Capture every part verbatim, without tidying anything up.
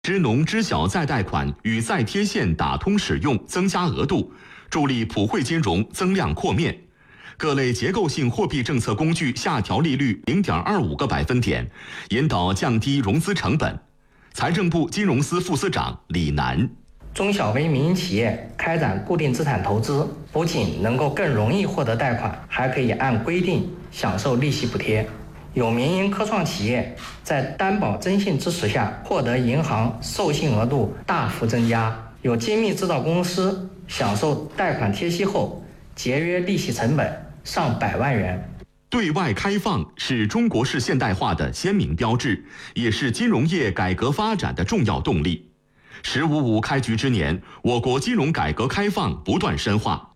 支农知小再贷款与再贴现打通使用，增加额度，助力普惠金融增量扩面。各类结构性货币政策工具下调利率 零点二五个百分点，引导降低融资成本。财政部金融司副司长李楠： 中小微民营企业开展固定资产投资，不仅能够更容易获得贷款，还可以按规定享受利息补贴。有民营科创企业在担保征信支持下，获得银行授信额度大幅增加。有精密制造公司享受贷款贴息后，节约利息成本上百万元。 对外开放是中国式现代化的鲜明标志，也是金融业改革发展的重要动力。十五五开局之年，我国金融改革开放不断深化。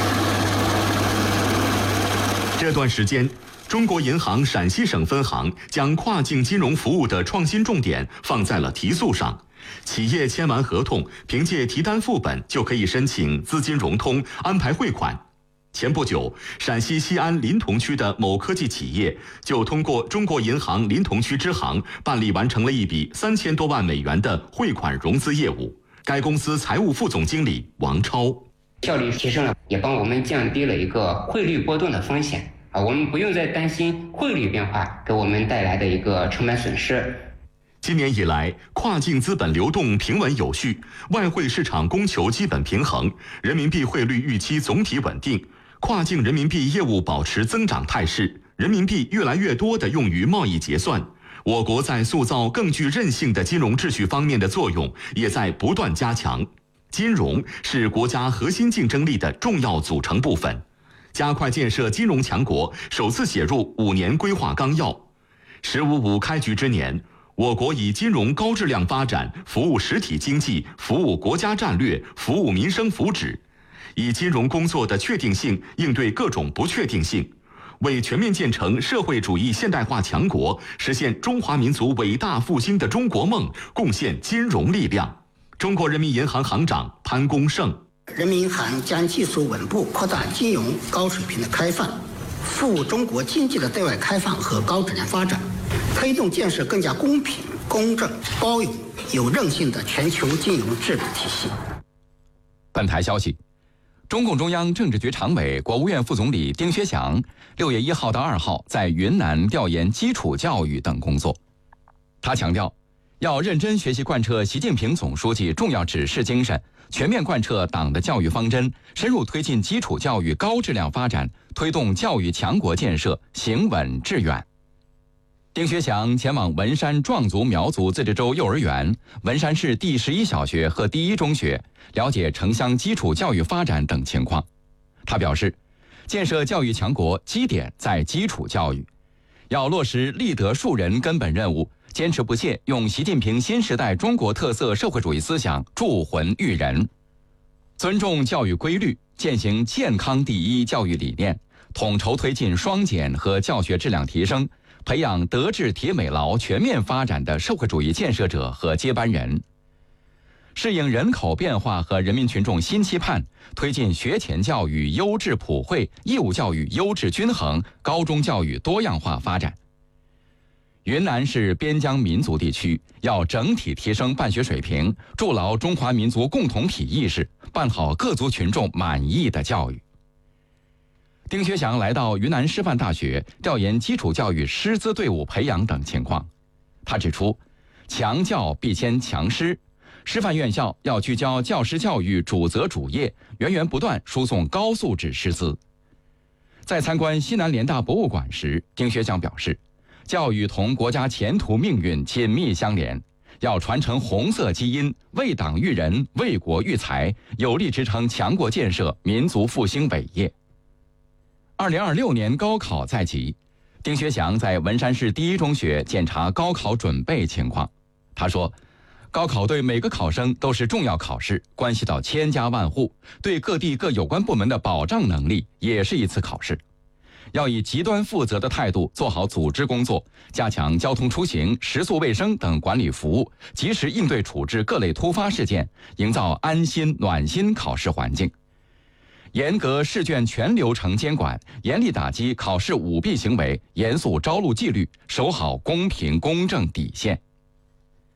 这段时间，中国银行陕西省分行将跨境金融服务的创新重点放在了提速上。企业签完合同，凭借提单副本就可以申请资金融通、安排汇款。前不久，陕西西安临潼区的某科技企业就通过中国银行临潼区支行办理完成了一笔三千多万美元的汇款融资业务。该公司财务副总经理王超： 效率提升了，也帮我们降低了一个汇率波动的风险啊，我们不用再担心汇率变化给我们带来的一个成本损失。 今年以来，跨境资本流动平稳有序，外汇市场供求基本平衡，人民币汇率预期总体稳定，跨境人民币业务保持增长态势，人民币越来越多地用于贸易结算。我国在塑造更具韧性的金融秩序方面的作用也在不断加强。金融是国家核心竞争力的重要组成部分，加快建设金融强国首次写入五年规划纲要。十五五开局之年，我国以金融高质量发展服务实体经济，服务国家战略，服务民生福祉，以金融工作的确定性应对各种不确定性，为全面建成社会主义现代化强国，实现中华民族伟大复兴的中国梦贡献金融力量。中国人民银行行长潘功胜： 人民银行将继续稳步扩大金融高水平的开放，服务中国经济的对外开放和高质量发展，推动建设更加公平、公正、包容、有韧性的全球金融治理体系。 本台消息，中共中央政治局常委、国务院副总理丁薛祥六月一号到二号在云南调研基础教育等工作。他强调，要认真学习贯彻习近平总书记重要指示精神，全面贯彻党的教育方针，深入推进基础教育高质量发展，推动教育强国建设行稳致远。丁薛祥前往文山壮族苗族自治州幼儿园、文山市第十一小学和第一中学，了解城乡基础教育发展等情况。他表示，建设教育强国基点在基础教育，要落实立德树人根本任务，坚持不懈用习近平新时代中国特色社会主义思想铸魂育人，尊重教育规律，践行健康第一教育理念，统筹推进双减和教学质量提升，培养德智体美劳全面发展的社会主义建设者和接班人，适应人口变化和人民群众新期盼，推进学前教育优质普惠、义务教育优质均衡、高中教育多样化发展。云南是边疆民族地区，要整体提升办学水平，筑牢中华民族共同体意识，办好各族群众满意的教育。丁薛祥来到云南师范大学调研基础教育师资队伍培养等情况。他指出，强教必先强师，师范院校要聚焦教师教育主责主业，源源不断输送高素质师资。在参观西南联大博物馆时，丁薛祥表示，教育同国家前途命运紧密相连，要传承红色基因，为党育人，为国育才，有力支撑强国建设、民族复兴伟业。二零二六年高考在即，丁薛祥在文山市第一中学检查高考准备情况。他说，高考对每个考生都是重要考试，关系到千家万户，对各地各有关部门的保障能力也是一次考试。要以极端负责的态度做好组织工作，加强交通出行、食宿卫生等管理服务，及时应对处置各类突发事件，营造安心暖心考试环境。严格试卷全流程监管，严厉打击考试舞弊行为，严肃招录纪律，守好公平公正底线。